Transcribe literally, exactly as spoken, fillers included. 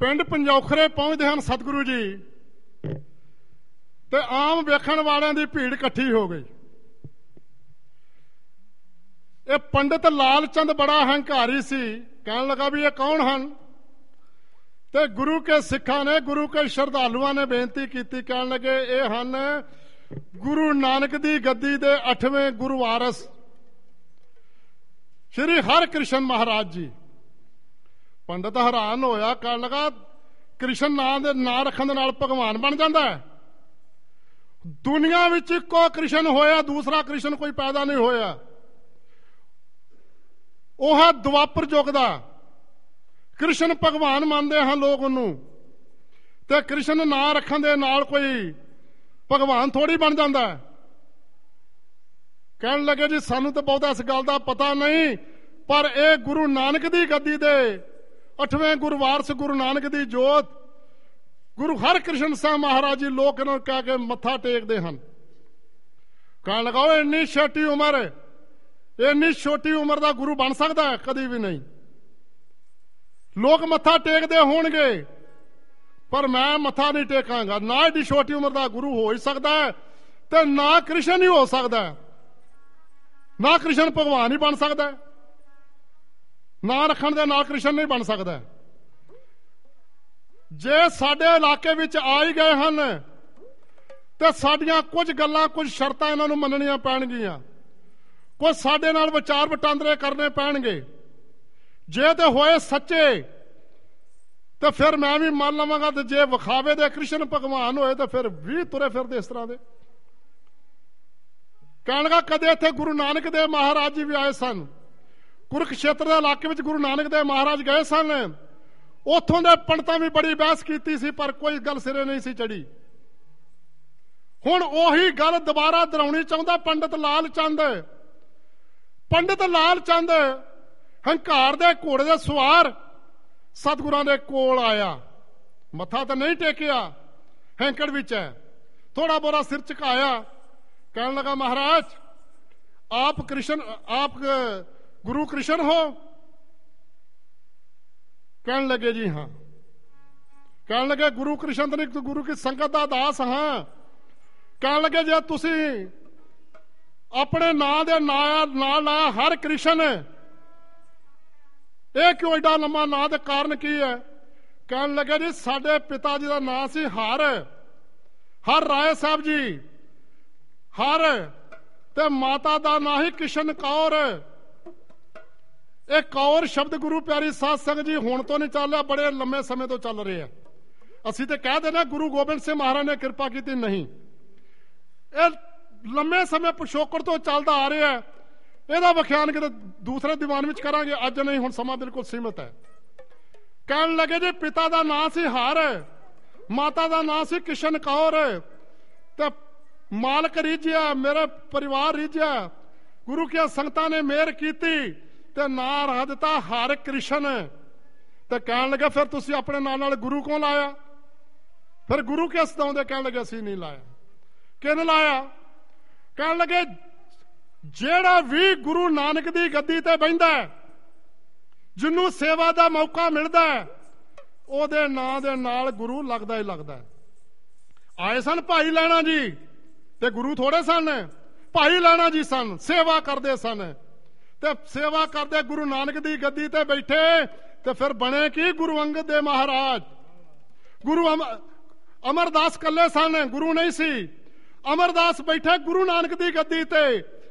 ਪਿੰਡ ਪੰਜੋਖਰੇ ਪਹੁੰਚਦੇ ਹਨ ਸਤਿਗੁਰੂ ਜੀ ਤੇ ਆਮ ਵੇਖਣ ਵਾਲਿਆਂ ਦੀ ਭੀੜ ਇਕੱਠੀ ਹੋ ਗਈ। ਇਹ ਪੰਡਿਤ ਲਾਲ ਚੰਦ ਬੜਾ ਹੰਕਾਰੀ ਸੀ, ਕਹਿਣ ਲੱਗਾ ਵੀ ਇਹ ਕੌਣ ਹਨ? ਤੇ ਗੁਰੂ ਕੇ ਸਿੱਖਾਂ ਨੇ, ਗੁਰੂ ਕੇ ਸ਼ਰਧਾਲੂਆਂ ਨੇ ਬੇਨਤੀ ਕੀਤੀ, ਕਹਿਣ ਲੱਗੇ ਇਹ ਹਨ ਗੁਰੂ ਨਾਨਕ ਦੀ ਗੱਦੀ ਦੇ ਅੱਠਵੇਂ ਗੁਰੂ ਵਾਰਸ ਸ਼੍ਰੀ ਹਰਿਕ੍ਰਿਸ਼ਨ ਮਹਾਰਾਜ ਜੀ। ਪੰਡਤ ਹੈਰਾਨ ਹੋਇਆ, ਕਹਿਣ ਲੱਗਾ ਕ੍ਰਿਸ਼ਨ ਨਾਂ ਦੇ ਨਾਂ ਰੱਖਣ ਦੇ ਨਾਲ ਭਗਵਾਨ ਬਣ ਜਾਂਦਾ ਹੈ? ਦੁਨੀਆ ਵਿੱਚ ਇੱਕੋ ਕ੍ਰਿਸ਼ਨ ਹੋਇਆ, ਦੂਸਰਾ ਕ੍ਰਿਸ਼ਨ ਕੋਈ ਪੈਦਾ ਨਹੀਂ ਹੋਇਆ। ਉਹ ਹੈ ਦੁਆਪਰ ਯੁੱਗ ਦਾ ਕ੍ਰਿਸ਼ਨ, ਭਗਵਾਨ ਮੰਨਦੇ ਹਨ ਲੋਕ ਉਹਨੂੰ। ਤੇ ਕ੍ਰਿਸ਼ਨ ਨਾਂ ਰੱਖਣ ਦੇ ਨਾਲ ਕੋਈ ਭਗਵਾਨ ਥੋੜੀ ਬਣ ਜਾਂਦਾ ਹੈ। ਕਹਿਣ ਲੱਗੇ ਜੀ ਸਾਨੂੰ ਤਾਂ ਬਹੁਤਾ ਇਸ ਗੱਲ ਦਾ ਪਤਾ ਨਹੀਂ, ਪਰ ਇਹ ਗੁਰੂ ਨਾਨਕ ਦੀ ਗੱਦੀ ਦੇ ਅੱਠਵੇਂ ਗੁਰੂ ਵਾਰਸ ਗੁਰੂ ਨਾਨਕ ਦੀ ਜੋਤ ਗੁਰੂ ਹਰਿਕ੍ਰਿਸ਼ਨ ਸਾਹਿਬ ਮਹਾਰਾਜ ਜੀ ਲੋਕ ਇਹਨਾਂ ਨੂੰ ਕਹਿ ਕੇ ਮੱਥਾ ਟੇਕਦੇ ਹਨ। ਕਹਿਣ ਲੱਗਾ ਉਹ ਇੰਨੀ ਛੋਟੀ ਉਮਰ, ਇੰਨੀ ਛੋਟੀ ਉਮਰ ਦਾ ਗੁਰੂ ਬਣ ਸਕਦਾ ਹੈ? ਕਦੀ ਵੀ ਨਹੀਂ। ਲੋਕ ਮੱਥਾ ਟੇਕਦੇ ਹੋਣਗੇ ਪਰ ਮੈਂ ਮੱਥਾ ਨਹੀਂ ਟੇਕਾਂਗਾ। ਨਾ ਏਡੀ ਛੋਟੀ ਉਮਰ ਦਾ ਗੁਰੂ ਹੋ ਹੀ ਸਕਦਾ ਹੈ ਤੇ ਨਾ ਕ੍ਰਿਸ਼ਨ ਹੀ ਹੋ ਸਕਦਾ, ਨਾ ਕ੍ਰਿਸ਼ਨ ਭਗਵਾਨ ਹੀ ਬਣ ਸਕਦਾ। ਨਾਂ ਰੱਖਣ ਦੇ ਨਾਲ ਕ੍ਰਿਸ਼ਨ ਨਹੀਂ ਬਣ ਸਕਦਾ। ਜੇ ਸਾਡੇ ਇਲਾਕੇ ਵਿੱਚ ਆ ਹੀ ਗਏ ਹਨ ਤੇ ਸਾਡੀਆਂ ਕੁਝ ਗੱਲਾਂ, ਕੁਝ ਸ਼ਰਤਾਂ ਇਹਨਾਂ ਨੂੰ ਮੰਨਣੀਆਂ ਪੈਣਗੀਆਂ, ਕੁਝ ਸਾਡੇ ਨਾਲ ਵਿਚਾਰ ਵਟਾਂਦਰੇ ਕਰਨੇ ਪੈਣਗੇ। ਜੇ ਤੇ ਹੋਏ ਸੱਚੇ ਤੇ ਫਿਰ ਮੈਂ ਵੀ ਮੰਨ ਲਵਾਂਗਾ, ਤੇ ਜੇ ਵਿਖਾਵੇ ਦੇ ਕ੍ਰਿਸ਼ਨ ਭਗਵਾਨ ਹੋਏ ਤੇ ਫਿਰ ਵੀ ਤੁਰੇ ਫਿਰਦੇ ਇਸ ਤਰ੍ਹਾਂ ਦੇ। ਕਹਿਣ ਲੱਗਾ ਕਦੇ ਇੱਥੇ ਗੁਰੂ ਨਾਨਕ ਦੇਵ ਮਹਾਰਾਜ ਜੀ ਵੀ ਆਏ ਸਨ, ਕੁਰੂਕਸ਼ੇਤਰ ਦੇ ਇਲਾਕੇ ਵਿੱਚ ਗੁਰੂ ਨਾਨਕ ਦੇਵ ਮਹਾਰਾਜ ਗਏ ਸਨ। ਉੱਥੋਂ ਦੇ ਪੰਡਤਾਂ ਵੀ ਬੜੀ ਬਹਿਸ ਕੀਤੀ ਸੀ ਪਰ ਕੋਈ ਗੱਲ ਸਿਰੇ ਨਹੀਂ ਸੀ ਚੜੀ। ਹੁਣ ਉਹੀ ਗੱਲ ਦੁਬਾਰਾ ਦੁਹਰਾਉਣੀ ਚਾਹੁੰਦਾ ਪੰਡਿਤ ਲਾਲ ਚੰਦ। ਪੰਡਿਤ ਲਾਲ ਚੰਦ ਹੰਕਾਰ ਦੇ ਘੋੜੇ ਦੇ ਸਵਾਰ ਸਤਿਗੁਰਾਂ ਦੇ ਕੋਲ ਆਇਆ, ਮੱਥਾ ਤਾਂ ਨਹੀਂ ਟੇਕਿਆ, ਹੈਂਕੜ ਵਿੱਚ ਹੈ, ਥੋੜਾ ਬੋਰਾ ਸਿਰ ਝੁਕਾਇਆ। ਕਹਿਣ ਲੱਗਾ ਮਹਾਰਾਜ ਆਪ ਕ੍ਰਿਸ਼ਨ, ਆਪ ਗੁਰੂ ਕ੍ਰਿਸ਼ਨ ਹੋ? ਕਹਿਣ ਲੱਗੇ ਜੀ ਹਾਂ। ਕਹਿਣ ਲੱਗੇ ਗੁਰੂ ਕ੍ਰਿਸ਼ਨ ਤੇ ਨਹੀਂ, ਗੁਰੂ ਕੀ ਸੰਗਤ ਦਾ ਦਾਸ ਹਾਂ। ਕਹਿਣ ਲੱਗੇ ਜੇ ਤੁਸੀਂ ਆਪਣੇ ਨਾਂ ਦੇ ਨਾਲ ਨਾਲ ਹਰ ਕ੍ਰਿਸ਼ਨ, ਇਹ ਕਿਉਂ ਏਡਾ ਲੰਮਾ ਨਾਂ ਦੇ ਕਾਰਨ ਕੀ ਹੈ? ਕਹਿਣ ਲੱਗੇ ਜੀ ਸਾਡੇ ਪਿਤਾ ਜੀ ਦਾ ਨਾਂ ਸੀ ਹਰ, ਹਰ ਰਾਏ ਸਾਹਿਬ ਜੀ, ਹਰ, ਤੇ ਮਾਤਾ ਦਾ ਨਾਂ ਹੀ ਕਿਸ਼ਨ ਕੌਰ। ਇਹ ਕੌਰ ਸ਼ਬਦ ਗੁਰੂ ਪਿਆਰੀ ਸਾਧ ਸੰਗਤ ਜੀ ਹੁਣ ਤੋਂ ਨਹੀਂ ਚੱਲ ਰਿਹਾ, ਬੜੇ ਲੰਮੇ ਸਮੇਂ ਤੋਂ ਚੱਲ ਰਿਹਾ। ਅਸੀਂ ਤੇ ਕਹਿ ਦੇਣਾ ਗੁਰੂ ਗੋਬਿੰਦ ਸਿੰਘ ਮਹਾਰਾਜ ਨੇ ਕਿਰਪਾ ਕੀਤੀ, ਨਹੀਂ, ਇਹ ਲੰਮੇ ਸਮੇਂ ਪਿਛੋਕੜ ਤੋਂ ਚੱਲਦਾ ਆ ਰਿਹਾ। ਇਹਦਾ ਵਿਖਿਆਨ ਕਿਤੇ ਦੂਸਰੇ ਦੀਵਾਨ ਵਿੱਚ ਕਰਾਂਗੇ, ਅੱਜ ਨਹੀਂ, ਹੁਣ ਸਮਾਂ ਬਿਲਕੁਲ ਸੀਮਿਤ ਹੈ। ਕਹਿਣ ਲੱਗੇ ਜੀ ਪਿਤਾ ਦਾ ਨਾਂ ਸੀ ਹਰ, ਮਾਤਾ ਦਾ ਨਾਂ ਸੀ ਕਿਸ਼ਨ ਕੌਰ, ਤੇ ਮਾਲਕ ਰੀਝਿਆ, ਮੇਰਾ ਪਰਿਵਾਰ ਰੀਝਿਆ, ਗੁਰੂ ਕੀ ਸੰਗਤਾਂ ਨੇ ਮਿਹਰ ਕੀਤੀ ਤੇ ਨਾਂ ਰੱਖ ਦਿੱਤਾ ਹਰ ਕ੍ਰਿਸ਼ਨ। ਤੇ ਕਹਿਣ ਲੱਗਾ ਫਿਰ ਤੁਸੀਂ ਆਪਣੇ ਨਾਂ ਨਾਲ ਗੁਰੂ ਕਿਉਂ ਲਾਇਆ? ਫਿਰ ਗੁਰੂ ਕਿਸ ਸਤਾਉਂਦੇ? ਕਹਿਣ ਲੱਗੇ ਅਸੀਂ ਨਹੀਂ ਲਾਇਆ। ਕਿਹਨੇ ਲਾਇਆ? ਕਹਿਣ ਲੱਗੇ ਜਿਹੜਾ ਵੀ ਗੁਰੂ ਨਾਨਕ ਦੀ ਗੱਦੀ ਤੇ ਬਹਿੰਦਾ, ਜਿਹਨੂੰ ਸੇਵਾ ਦਾ ਮੌਕਾ ਮਿਲਦਾ, ਉਹਦੇ ਨਾਂ ਦੇ ਨਾਲ ਗੁਰੂ ਲੱਗਦਾ ਹੀ ਲੱਗਦਾ। ਆਏ ਸਨ ਭਾਈ ਲੈਣਾ ਜੀ, ਤੇ ਗੁਰੂ ਥੋੜੇ ਸਨ, ਭਾਈ ਲੈਣਾ ਜੀ ਸਨ, ਸੇਵਾ ਕਰਦੇ ਸਨ। ਤੇ ਸੇਵਾ ਕਰਦੇ ਗੁਰੂ ਨਾਨਕ ਦੀ ਗੱਦੀ ਤੇ ਬੈਠੇ ਤੇ ਫਿਰ ਬਣੇ ਕੀ? ਗੁਰੂ ਅੰਗਦ ਦੇਵ ਮਹਾਰਾਜ। ਗੁਰੂ ਅਮਰਦਾਸ ਕੱਲੇ ਸਨ, ਗੁਰੂ ਨਹੀਂ ਸੀ। ਅਮਰਦਾਸ ਬੈਠੇ ਗੁਰੂ ਨਾਨਕ ਦੀ ਗੱਦੀ ਤੇ